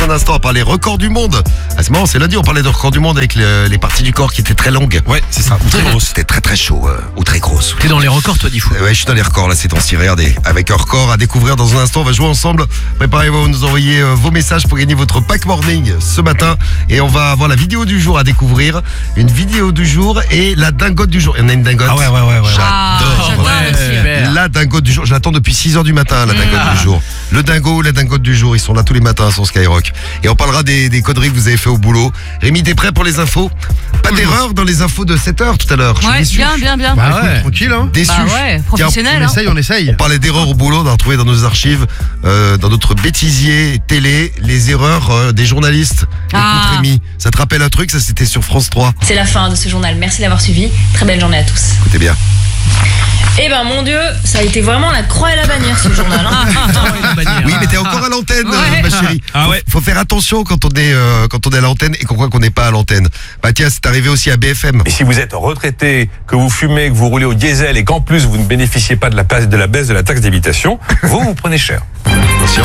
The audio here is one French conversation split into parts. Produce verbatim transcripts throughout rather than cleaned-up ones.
un instant, on parlait record du monde. Ah, c'est marrant, c'est lundi, on parlait de record du monde avec le, les parties du corps qui étaient très longues. Ouais, c'est ça, ou très grosses. C'était très très chaud, euh, ou très grosse. T'es dans les records, toi, Diffoul. Ouais, je suis dans les records, là, c'est temps-ci. Regardez, avec un record à découvrir dans un instant, on va jouer ensemble. Préparez-vous à nous envoyer euh, vos messages pour gagner votre pack morning ce matin. Et on va avoir la vidéo du jour à découvrir. Une vidéo du jour et la dingote du jour. Il y en a une dingote. Ah ouais, ouais, ouais, ouais. J'adore. Ah, j'adore Ouais. aussi. La dingote du jour, je l'attends depuis six heures du matin, la dingote Ah. du jour. Le dingo, la dingote du jour, ils sont là tous les matins sur Skyrock. Et on parlera des, des conneries que vous avez fait au boulot. Rémi, t'es prêt pour les infos? Pas d'erreur dans les infos de sept heures tout à l'heure. Je suis Ouais, déçu. bien, bien, bien. Bah Ah écoute, ouais. tranquille, hein. Déçu. Bah ouais, professionnel. On hein. essaye, on essaye. On parlait d'erreurs au boulot, on a retrouvé dans nos archives, euh, dans notre bêtisier télé, les erreurs euh, des journalistes. Ah. Écoute Rémi, ça te rappelle un truc, ça c'était sur France trois. C'est la fin de ce journal. Merci d'avoir suivi. Très belle journée à tous. Écoutez bien. Eh ben mon Dieu, ça a été vraiment la croix et la bannière ce journal. hein. Oui, mais t'es encore à l'antenne, Ouais. euh, ma chérie. Ah ouais. Faut, faut faire attention quand on est euh, quand on est à l'antenne et qu'on croit qu'on n'est pas à l'antenne. Bah tiens, c'est arrivé aussi à B F M. Et si vous êtes retraité, que vous fumez, que vous roulez au diesel et qu'en plus vous ne bénéficiez pas de la, place- de la baisse de la taxe d'habitation, vous vous prenez cher. Attention.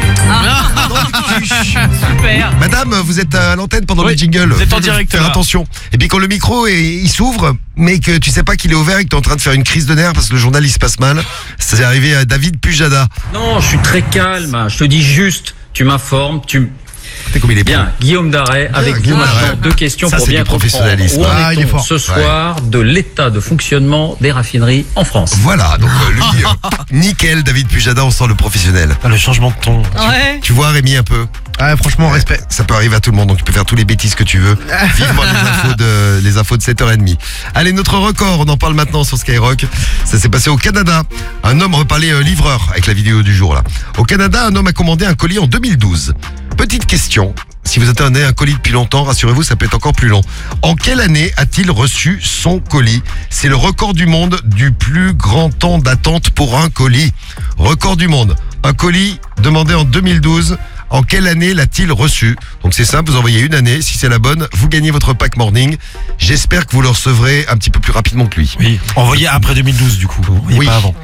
Super. Madame, vous êtes à l'antenne pendant Oui, le jingle. vous êtes en direct, Faire là. attention. Et puis quand le micro est- il s'ouvre, mais que tu sais pas qu'il est ouvert et que t'es en train de faire une crise de nerfs parce que le journal il se passe mal. C'est arrivé à David Pujada. Non, je suis très calme. Je te dis juste, tu m'informes, tu... T'es comme il est Bien, Guillaume Darret, avec vous Guillaume maintenant, Darret. deux questions Ça, pour c'est bien du comprendre. professionnalisme. Où en Ah, il est est-on fort. ce soir de l'état de fonctionnement des raffineries en France? Voilà, donc euh, lui, euh, nickel, David Pujada, on sent le professionnel. Ah, le changement de ton. Ouais. Tu vois Rémi un peu. Ah, franchement, respect. Ça peut arriver à tout le monde, donc tu peux faire tous les bêtises que tu veux. Vivement les infos de, les infos de sept heures trente. Allez, notre record, on en parle maintenant sur Skyrock. Ça s'est passé au Canada. Un homme, on va parler euh, livreur avec la vidéo du jour là. Au Canada, un homme a commandé un colis en deux mille douze. Petite question. Si vous attendez un colis depuis longtemps, rassurez-vous, ça peut être encore plus long. En quelle année a-t-il reçu son colis? C'est le record du monde du plus grand temps d'attente pour un colis. Record du monde. Un colis demandé en deux mille douze. En quelle année l'a-t-il reçu? Donc c'est simple, vous envoyez une année. Si c'est la bonne, vous gagnez votre pack morning. J'espère que vous le recevrez un petit peu plus rapidement que lui. Oui, envoyé après deux mille douze, du coup. Envoyez Oui. pas avant.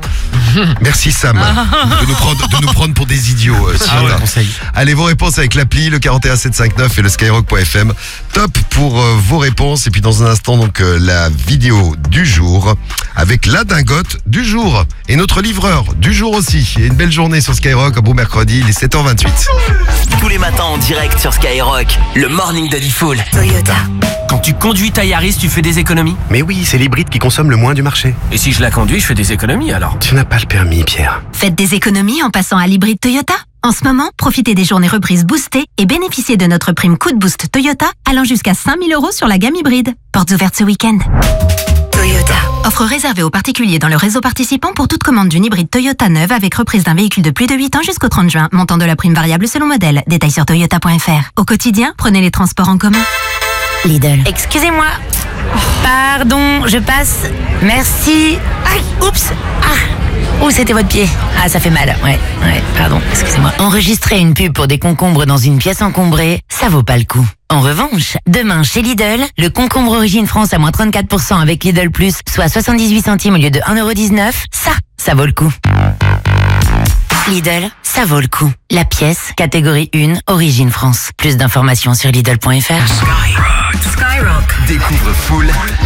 Merci Sam de nous prendre, de nous prendre pour des idiots. euh, ce Ah ouais, matin. conseil. Allez, vos réponses avec l'appli, le quarante et un sept cent cinquante-neuf et le skyrock point f m. Top pour euh, vos réponses. Et puis dans un instant, donc euh, la vidéo du jour avec la dingote du jour. Et notre livreur du jour aussi. Et une belle journée sur Skyrock, un beau mercredi, il est sept heures vingt-huit. Tous les matins en direct sur Skyrock, le morning de Diffoul. Toyota. Quand tu conduis ta Yaris, tu fais des économies? Mais oui, c'est l'hybride qui consomme le moins du marché. Et si je la conduis, je fais des économies alors? Tu n'as pas le permis, Pierre. Faites des économies en passant à l'hybride Toyota. En ce moment, profitez des journées reprises boostées et bénéficiez de notre prime coup de boost Toyota allant jusqu'à cinq mille euros sur la gamme hybride. Portes ouvertes ce week-end. Toyota. Offre réservée aux particuliers dans le réseau participant pour toute commande d'une hybride Toyota neuve avec reprise d'un véhicule de plus de huit ans jusqu'au trente juin. Montant de la prime variable selon modèle. Détails sur toyota point f r. Au quotidien, prenez les transports en commun. Lidl. Excusez-moi. Pardon, je passe. Merci. Aïe, oups. Ah. Ouh, c'était votre pied. Ah, ça fait mal. Ouais, ouais, pardon, excusez-moi. Enregistrer une pub pour des concombres dans une pièce encombrée, ça vaut pas le coup. En revanche, demain chez Lidl, le concombre Origine France à moins trente-quatre pour cent avec Lidl Plus, soit soixante-dix-huit centimes au lieu de un euro dix-neuf, ça, ça vaut le coup. Lidl, ça vaut le coup. La pièce, catégorie un, Origine France. Plus d'informations sur Lidl point f r. Skyrock. Découvre Full,